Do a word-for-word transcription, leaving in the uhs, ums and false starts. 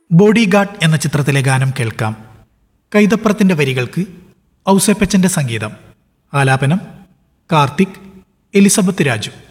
Body guard എന്ന ചിത്രത്തിലെ ഗാനം കേൾക്കാം. കൈതപ്രത്തിന്റെ വരികൾക്ക് ഔസേപ്പച്ചന്റെ സംഗീതം. ആലാപനം കാർത്തിക്, എലിസബത്ത് രാജു.